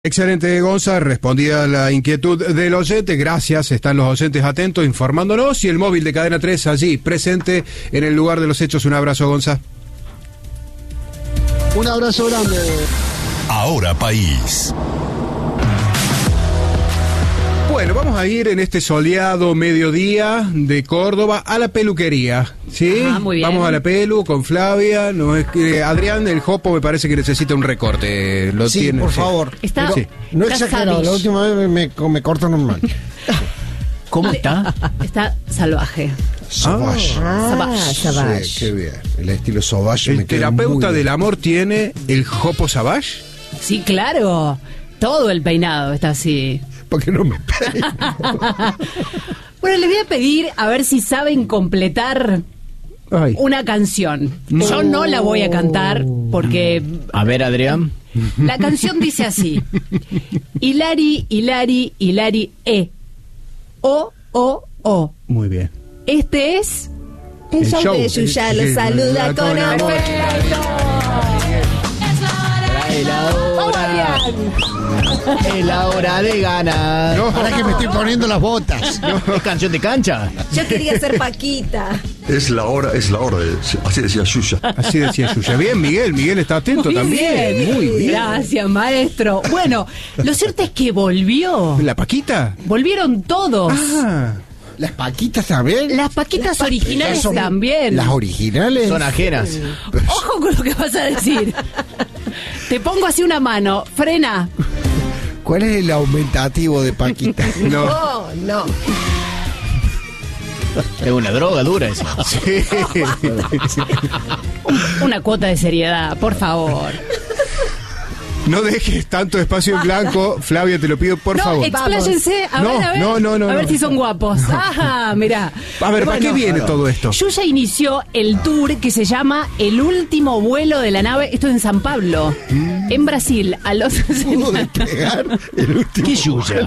Excelente, Gonza, respondida la inquietud del oyente, gracias, están los oyentes atentos informándonos y el móvil de Cadena 3 allí, presente en el lugar de los hechos. Un abrazo, Gonza. Un abrazo grande. Ahora País. Bueno, vamos a ir en este soleado mediodía de Córdoba a la peluquería, ¿sí? Muy bien. Vamos a la pelu con Flavia. No es que Adrián, el Jopo, me parece que necesita un recorte. Lo Sí, tiene, por sí. favor. Está, Sí. No está exagerado, savage. la última vez me cortan normal. ¿Cómo está? Está salvaje. Sauvage. Savage. Sí, qué bien. El estilo Sauvage El me queda terapeuta muy del bien. amor tiene el Jopo Savage. Sí, claro. Todo el peinado está así. ¿Por qué no me peino? Bueno, les voy a pedir a ver si saben completar Ay. una canción. Yo no la voy a cantar porque A ver, Adrián. la canción dice así: Hilari, Hilari, Hilari, O. Muy bien. Este es El show de Yuya, lo Sí, saluda con amor. Es la hora. Es la hora de ganar. No. Ahora que me estoy poniendo las botas. ¿Es canción de cancha? Yo quería ser Paquita. Es la hora, así decía Yuya. Así decía Yuya. Bien, Miguel está atento Muy también. bien. Muy bien. Gracias, maestro. Bueno, lo cierto es que ¿La Paquita? volvieron todos. Ah. Las paquitas también. Las Paquitas originales Son- también. Las originales. Son ajenas. Ojo con lo que vas a decir. Te pongo así una mano. Frena. ¿Cuál es el aumentativo de paquita? No. No. Es una droga dura esa. Sí. Una cuota de seriedad, por favor. No dejes tanto espacio en blanco. Flavia, te lo pido, por no, favor. expláyense. A No, ver, a ver. no, A ver no. si son guapos. Ajá, mirá. A ver, ¿para qué viene todo esto? Yuya inició el tour que se llama El último vuelo de la nave. Esto es en San Pablo, en Brasil. A los ¿Pudo despegar el último? ¿Qué Yuya?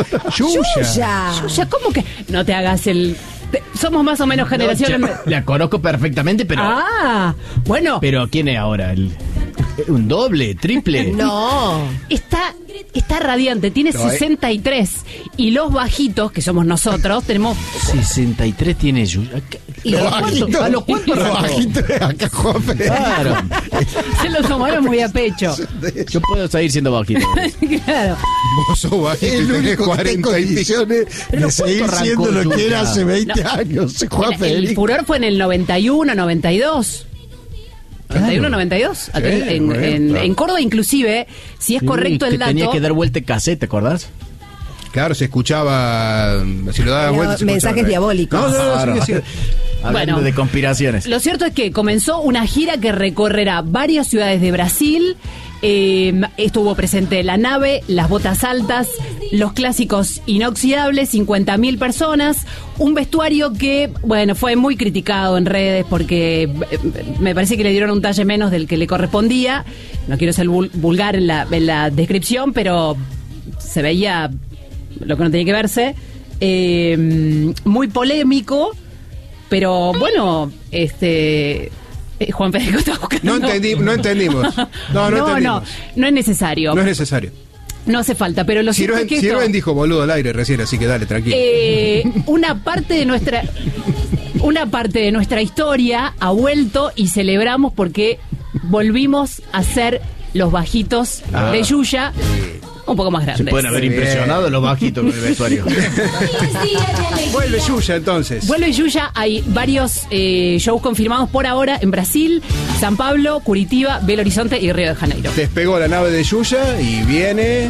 Yuya, ¿cómo que? No te hagas el. Somos más o menos generación. La conozco perfectamente, pero. Bueno. Pero ¿quién es ahora? ¿Un doble? ¿Triple? No. Está radiante, tiene 63. Y los bajitos, que somos nosotros, tenemos. 63 tiene Yuya. ¿Y Los los cuántos? bajitos. ¿A los cuántos? Los bajitos de acá, Juanfe. Claro. Se los tomaron muy a pecho. Yo puedo seguir siendo bajito. Claro. Vos sos bajito y El tenés único que está en 40 y pico. condiciones Pero de seguir ¿cuánto siendo arrancó lo que Yuya? era hace 20 No. años. Juan El Federico. furor fue en el 91, 92. 91, 92. Acá en, bueno, en- claro. en Córdoba, inclusive, si es correcto que el dato. tenía que dar vuelta en cassette, ¿te acordás? Claro, se escuchaba. Si lo dabas vuelta. se mensajes escuchaba. diabólicos. No, Claro. sigue. Hablando Bueno. de conspiraciones. Lo cierto es que comenzó una gira que recorrerá varias ciudades de Brasil. Estuvo presente la nave, las botas altas, los clásicos inoxidables, 50.000 personas, un vestuario que, bueno, fue muy criticado en redes porque me parece que le dieron un talle menos del que le correspondía. No quiero ser vulgar en la descripción, pero se veía lo que no tenía que verse. Muy polémico, pero bueno, Juan Federico está buscando. No entendimos. No entendimos. No es necesario. No es necesario. No hace falta, pero lo cierto es que esto, Sirven dijo boludo al aire recién, así que dale, tranquilo. una parte de nuestra historia ha vuelto y celebramos porque volvimos a ser los bajitos de Yuya, un poco más Se grandes. pueden haber impresionado los bajitos con el vestuario. Vuelve Yuya entonces. Vuelve Yuya, hay varios shows confirmados por ahora en Brasil, San Pablo, Curitiba, Belo Horizonte y Río de Janeiro. Despegó la nave de Yuya y viene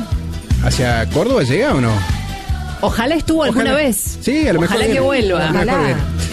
hacia Córdoba, ¿llega o no? Ojalá estuvo alguna Ojalá. vez. Sí, a lo mejor Ojalá que viene. vuelva. A lo mejor Ojalá. viene.